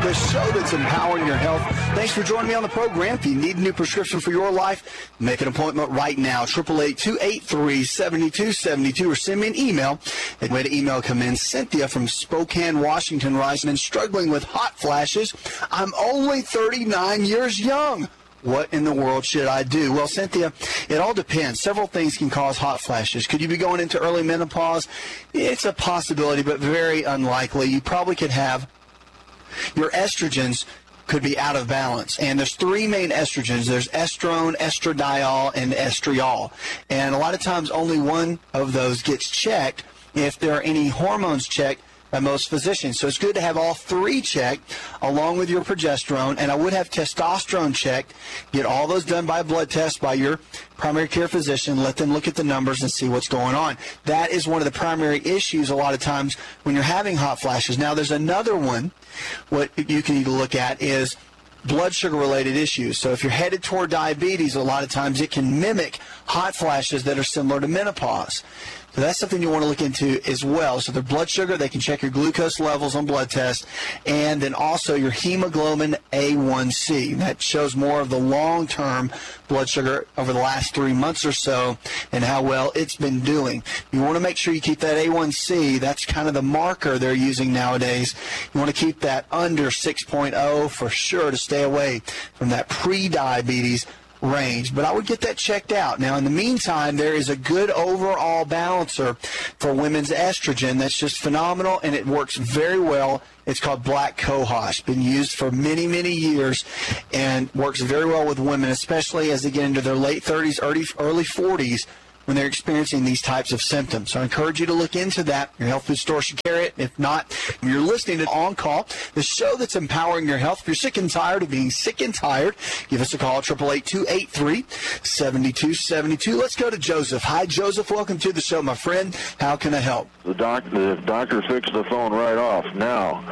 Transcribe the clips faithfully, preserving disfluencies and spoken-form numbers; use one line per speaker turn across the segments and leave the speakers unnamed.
the show that's empowering your health. Thanks for joining me on the program. If you need a new prescription for your life, make an appointment right now. eight eight eight, two eight three, seven two seven two or send me an email. The way to email come in, Cynthia from Spokane, Washington, rising and struggling with hot flashes. I'm only thirty-nine years young. What in the world should I do? Well, Cynthia, it all depends. Several things can cause hot flashes. Could you be going into early menopause? It's a possibility, but very unlikely. You probably could have your estrogens could be out of balance. And there's three main estrogens. There's estrone, estradiol, and estriol. And a lot of times only one of those gets checked if there are any hormones checked by most physicians. So it's good to have all three checked along with your progesterone, and I would have testosterone checked. Get all those done by a blood test by your primary care physician. Let them look at the numbers and see what's going on. That is one of the primary issues a lot of times when you're having hot flashes. Now there's another one. What you can look at is blood sugar related issues. So if you're headed toward diabetes, a lot of times it can mimic hot flashes that are similar to menopause. So that's something you want to look into as well. So their blood sugar, they can check your glucose levels on blood tests, and then also your hemoglobin A one C. That shows more of the long-term blood sugar over the last three months or so and how well it's been doing. You want to make sure you keep that A one C. That's kind of the marker they're using nowadays. You want to keep that under six point oh for sure to stay away from that pre-diabetes range, but I would get that checked out. Now, in the meantime, there is a good overall balancer for women's estrogen that's just phenomenal, and it works very well. It's called Black Cohosh. Been used for many, many years and works very well with women, especially as they get into their late thirties, early, early forties, when they're experiencing these types of symptoms. So I encourage you to look into that. Your health food store should carry it. If not, you're listening to On Call, the show that's empowering your health. If you're sick and tired of being sick and tired, give us a call, eight eight eight, two eight three, seven two seven two. Let's go to Joseph. Hi, Joseph. Welcome to the show, my friend. How can I help?
The, doc, the doctor fixed the phone right off. Now,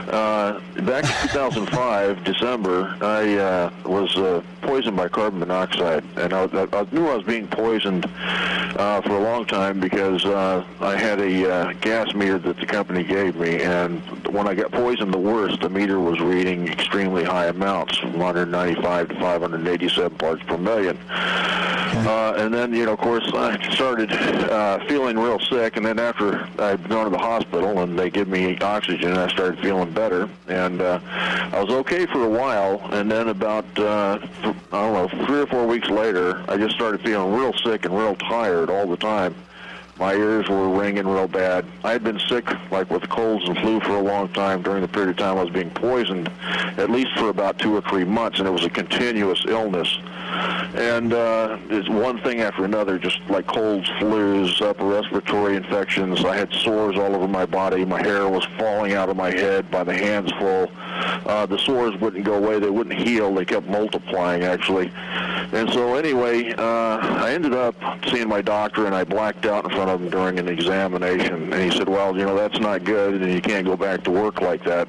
uh, back in two thousand five, December, I uh, was uh, poisoned by carbon monoxide, and I, I, I knew I was being poisoned Uh, for a long time because uh, I had a uh, gas meter that the company gave me, and when I got poisoned the worst, the meter was reading extremely high amounts, from one ninety-five to five eighty-seven parts per million. Uh, and then, you know, of course, I started uh, feeling real sick, and then after I'd gone to the hospital and they give me oxygen, I started feeling better, and uh, I was okay for a while, and then about, uh, th- I don't know, three or four weeks later, I just started feeling real sick and real tired all the time. My ears were ringing real bad. I had been sick, like with colds and flu, for a long time during the period of time I was being poisoned, at least for about two or three months, and it was a continuous illness. And uh, it's one thing after another, just like colds, flus, upper respiratory infections. I had sores all over my body. My hair was falling out of my head by the handsful. Uh, the sores wouldn't go away. They wouldn't heal. They kept multiplying, actually. And so anyway, uh, I ended up seeing my doctor, and I blacked out in front of him during an examination. And he said, well, you know, that's not good, and you can't go back to work like that.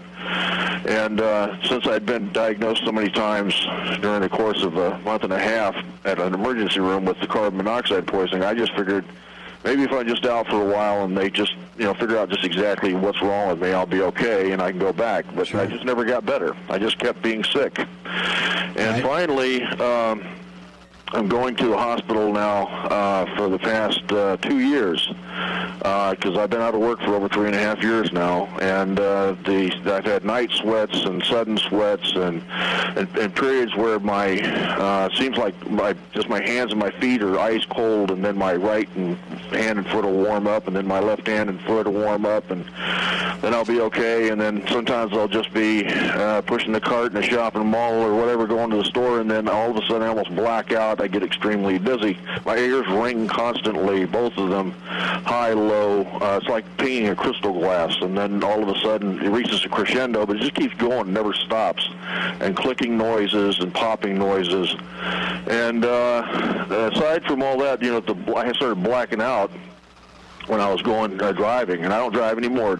And uh, since I'd been diagnosed so many times during the course of a month and a half at an emergency room with the carbon monoxide poisoning, I just figured maybe if I'm just out for a while and they just, you know, figure out just exactly what's wrong with me, I'll be okay and I can go back. But sure. I just never got better. I just kept being sick. And right. finally, um, I'm going to the hospital now uh, for the past uh, two years because uh, I've been out of work for over three and a half years now, and uh, the I've had night sweats and sudden sweats and and, and periods where my uh, seems like my just my hands and my feet are ice cold, and then my right and hand and foot will warm up, and then my left hand and foot will warm up, and then I'll be okay. And then sometimes I'll just be uh, pushing the cart in a shopping mall or whatever, going to the store, and then all of a sudden I almost black out. I get extremely dizzy. My ears ring constantly, both of them, high, low. Uh, it's like painting a crystal glass, and then all of a sudden it reaches a crescendo, but it just keeps going, never stops, and clicking noises and popping noises. And uh, aside from all that, you know, the, I started blacking out when I was going uh, driving, and I don't drive anymore.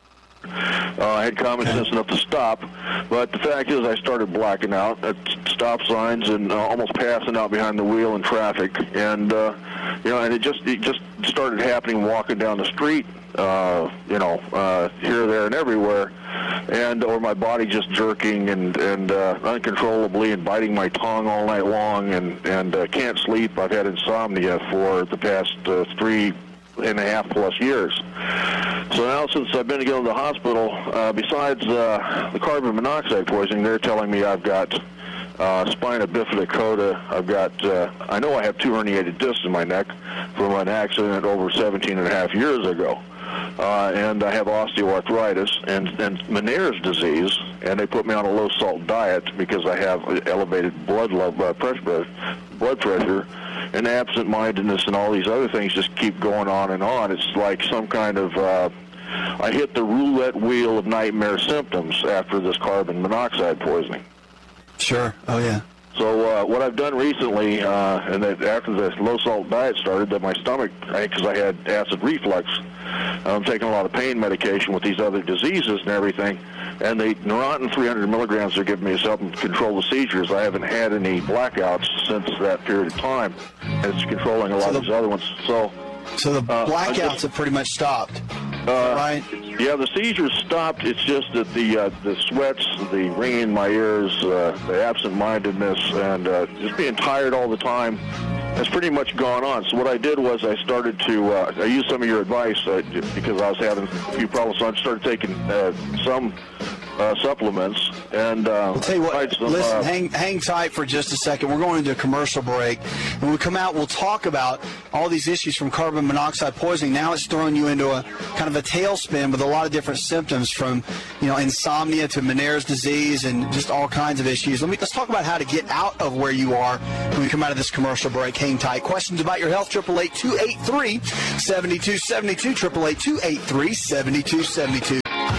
Uh, I had common sense enough to stop, but the fact is I started blacking out at stop signs and uh, almost passing out behind the wheel in traffic. And uh, you know, and it just it just started happening walking down the street, uh, you know, uh, here, there, and everywhere, and or my body just jerking and and uh, uncontrollably and biting my tongue all night long, and and uh, can't sleep. I've had insomnia for the past uh, three and a half plus years. So now, since I've been to go to the hospital, uh, besides uh, the carbon monoxide poisoning, they're telling me I've got uh, spina bifida coda. I've got, uh, I know I have two herniated discs in my neck from an accident over seventeen and a half years ago. Uh, and I have osteoarthritis and, and Meniere's disease, and they put me on a low-salt diet because I have elevated blood level, uh, pressure, blood pressure, and absent-mindedness and all these other things just keep going on and on. It's like some kind of, uh, I hit the roulette wheel of nightmare symptoms after this carbon monoxide poisoning.
Sure. Oh, yeah.
So uh, what I've done recently, uh, and that after the low-salt diet started, that my stomach, because I had acid reflux, I'm taking a lot of pain medication with these other diseases and everything, and the Neurontin three hundred milligrams they're giving me is helping control the seizures. I haven't had any blackouts since that period of time, and it's controlling a lot so the, of these other ones. So,
so the
uh,
blackouts
just,
have pretty much stopped,
uh,
right?
Yeah, the seizures stopped. It's just that the uh, the sweats, the ringing in my ears, uh, the absent-mindedness, and uh, just being tired all the time has pretty much gone on. So what I did was I started to, uh, I used some of your advice uh, because I was having a few problems, so I started taking uh, some uh, supplements. And uh,
I'll tell you what,
some,
listen,
uh,
hang, hang tight for just a second. We're going into a commercial break. When we come out, we'll talk about all these issues from carbon monoxide poisoning. Now it's throwing you into a kind of a tailspin with a lot of different symptoms, from, you know, insomnia to Meniere's disease and just all kinds of issues. Let me, let's talk about how to get out of where you are when we come out of this commercial break. Hang tight. Questions about your health, eight eight eight, two eight three, seven two seven two, eight eight eight, two eight three, seven two seven two.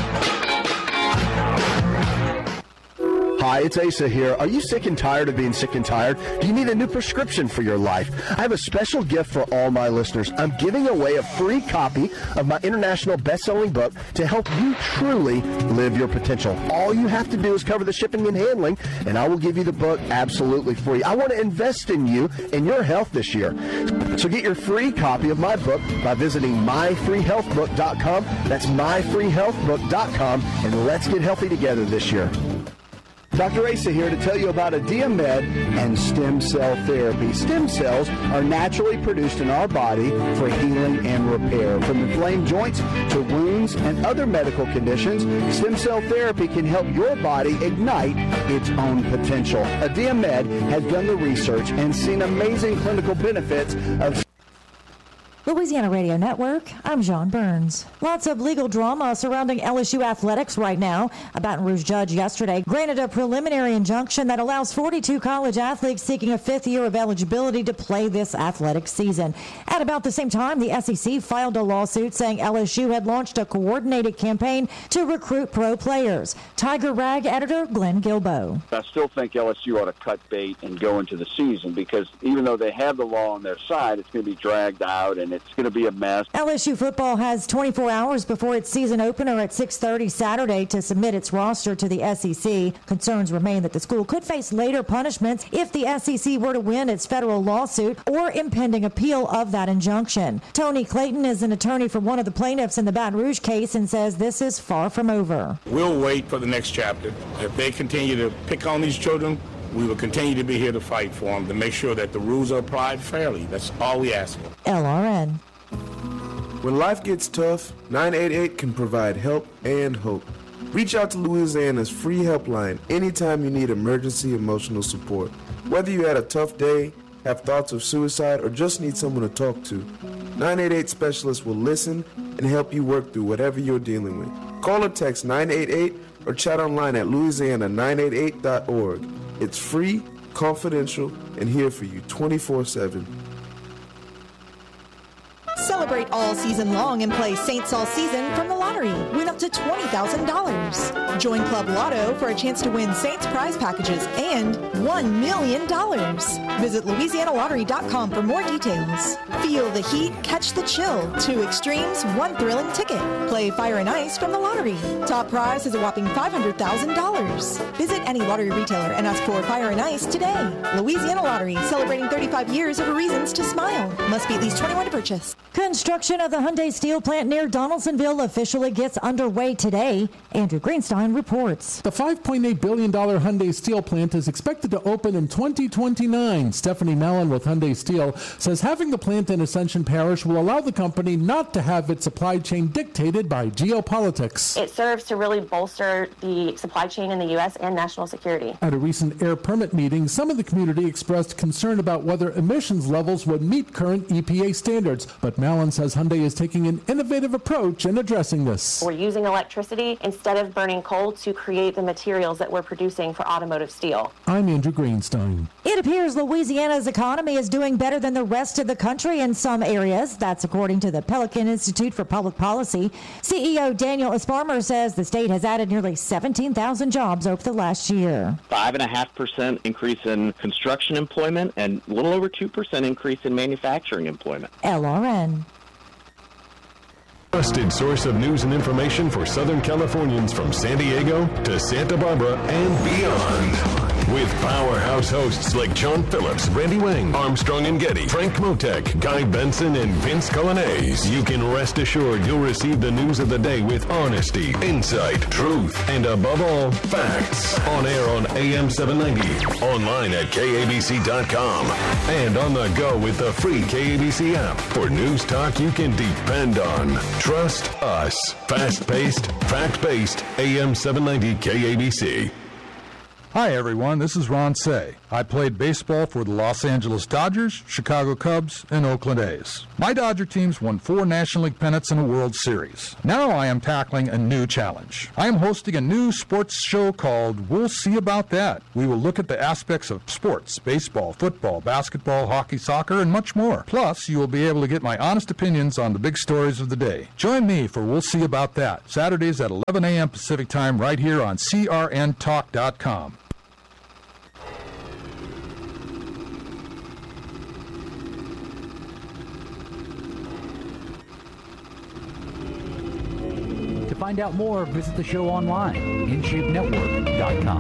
Hi, it's Asa here. Are you sick and tired of being sick and tired? Do you need a new prescription for your life? I have a special gift for all my listeners. I'm giving away a free copy of my international best-selling book to help you truly live your potential. All you have to do is cover the shipping and handling, and I will give you the book absolutely free. I want to invest in you and your health this year. So get your free copy of my book by visiting my free health book dot com. That's my free health book dot com, and let's get healthy together this year. Doctor Asa here to tell you about Adiamed and stem cell therapy. Stem cells are naturally produced in our body for healing and repair. From inflamed joints to wounds and other medical conditions, stem cell therapy can help your body ignite its own potential. Adiamed has done the research and seen amazing clinical benefits of
Louisiana Radio Network, I'm John Burns. Lots of legal drama surrounding L S U athletics right now. A Baton Rouge judge yesterday granted a preliminary injunction that allows forty-two college athletes seeking a fifth year of eligibility to play this athletic season. At about the same time, the S E C filed a lawsuit saying L S U had launched a coordinated campaign to recruit pro players. Tiger Rag editor Glenn Gilbo.
I still think L S U ought to cut bait and go into the season, because even though they have the law on their side, it's going to be dragged out and it's going to be a mess.
L S U football has twenty-four hours before its season opener at six thirty Saturday to submit its roster to the S E C. Concerns remain that the school could face later punishments if the S E C were to win its federal lawsuit or impending appeal of that injunction. Tony Clayton is an attorney for one of the plaintiffs in the Baton Rouge case and says this is far from over.
We'll wait for the next chapter. If they continue to pick on these children, we will continue to be here to fight for them, to make sure that the rules are applied fairly. That's all we ask for.
L R N.
When life gets tough, nine eight eight can provide help and hope. Reach out to Louisiana's free helpline anytime you need emergency emotional support. Whether you had a tough day, have thoughts of suicide, or just need someone to talk to, nine eight eight specialists will listen and help you work through whatever you're dealing with. Call or text nine eight eight or chat online at louisiana nine eight eight dot org. It's free, confidential, and here for you twenty-four seven.
Celebrate all season long and play Saints all season from the lottery. Win up to twenty thousand dollars. Join Club Lotto for a chance to win Saints prize packages and one million dollars. Visit Louisiana Lottery dot com for more details. Feel the heat, catch the chill. Two extremes, one thrilling ticket. Play Fire and Ice from the lottery. Top prize is a whopping five hundred thousand dollars. Visit any lottery retailer and ask for Fire and Ice today. Louisiana Lottery, celebrating thirty-five years of reasons to smile. Must be at least twenty-one to purchase.
Construction of the Hyundai steel plant near Donaldsonville officially gets underway today. Andrew Greenstein reports.
The five point eight billion dollars Hyundai steel plant is expected to open in twenty twenty-nine. Stephanie Mallon with Hyundai Steel says having the plant in Ascension Parish will allow the company not to have its supply chain dictated by geopolitics.
It serves to really bolster the supply chain in the U S and national security.
At a recent air permit meeting, some of the community expressed concern about whether emissions levels would meet current E P A standards. But Mallon says Hyundai is taking an innovative approach in addressing this.
We're using electricity instead of burning coal to create the materials that we're producing for automotive steel.
I'm Andrew Greenstein.
It appears Louisiana's economy is doing better than the rest of the country in some areas. That's according to the Pelican Institute for Public Policy. C E O Daniel Esparmer says the state has added nearly seventeen thousand jobs over the last year.
five point five percent increase in construction employment and a little over two percent increase in manufacturing employment.
L R N.
Trusted source of news and information for Southern Californians from San Diego to Santa Barbara and beyond. With powerhouse hosts like John Phillips, Randy Wang, Armstrong and Getty, Frank Motek, Guy Benson, and Vince Colonnese, you can rest assured you'll receive the news of the day with honesty, insight, truth, and above all, facts. On air on A M seven ninety, online at K A B C dot com, and on the go with the free K A B C app for news talk you can depend on. Trust us. Fast-paced, fact-based, A M seven ninety K A B C.
Hi, everyone. This is Ron Say. I played baseball for the Los Angeles Dodgers, Chicago Cubs, and Oakland A's. My Dodger teams won four National League pennants and a World Series. Now I am tackling a new challenge. I am hosting a new sports show called We'll See About That. We will look at the aspects of sports, baseball, football, basketball, hockey, soccer, and much more. Plus, you will be able to get my honest opinions on the big stories of the day. Join me for We'll See About That, Saturdays at eleven a.m. Pacific Time right here on C R N talk dot com.
To find out more, visit the show online, in shape network dot com.